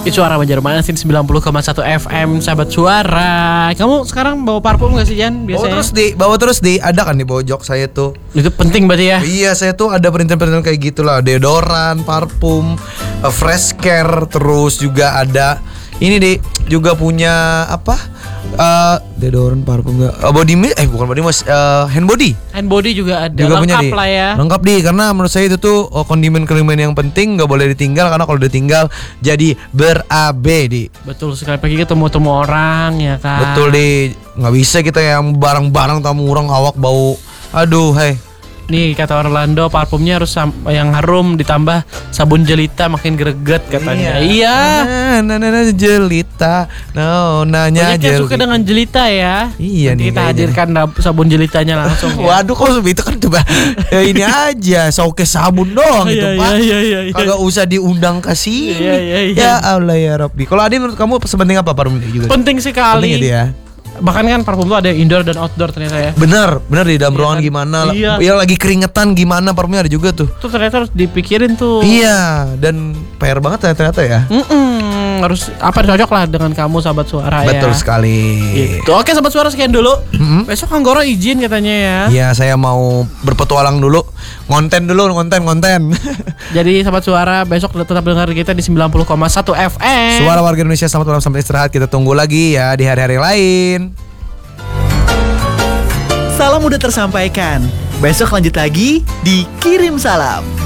Di Suara Banjarmasin 90,1 FM, sahabat suara. Kamu sekarang bawa parfum gak sih, Jan? Biasanya Bawa terus di ada kan di pojok saya tuh. itu penting berarti ya. Iya, saya tuh ada perintilan-perintilan kayak gitulah, deodoran, parfum, fresh care, terus juga ada ini juga punya apa? Deodoran, parfum, body mist, bukan body mist, hand body. Hand body juga ada, Juga lengkap punya lah ya. Lengkap karena menurut saya itu tuh kondimen-kondimen yang penting, nggak boleh ditinggal, karena kalau ditinggal jadi berabe Betul sekali, pergi ketemu orang ya kan. Betul nggak bisa kita yang barang-barang tamu orang awak bau. Aduh, Nih kata Orlando, parfumnya harus yang harum ditambah sabun jelita makin greget katanya. Iya. Nah, jelita. Nanya banyak yang jelita. suka dengan jelita ya. Iya nanti nih, kita kayaknya hadirkan sabun jelitanya langsung ya. Waduh, kok itu kan coba ini aja showcase sabun doang itu, Pak. Iya. Kagak usah diundang ke sini. Iya. Ya Allah ya Rabbi. Kalau Adi, menurut kamu sepenting apa parfum ini juga? Penting sekali. Penting ya dia. Bahkan kan parfum itu ada indoor dan outdoor ternyata ya. Bener di dalam ruangan kan? gimana. Iya. Ya lagi keringetan gimana, parfumnya ada juga tuh. Tuh ternyata harus dipikirin tuh. Iya, dan PR banget ternyata ya. Harus cocok lah dengan kamu sahabat suara ya. Betul sekali. Gitu. Oke sahabat suara, sekian dulu. Besok Anggoro izin katanya ya. Iya, saya mau berpetualang dulu. Konten. Jadi sahabat suara, besok tetap dengar kita di 90,1 FM. Suara warga Indonesia, selamat malam sampai istirahat. Kita tunggu lagi ya di hari-hari lain. Salam udah tersampaikan. Besok lanjut lagi di Kirim Salam.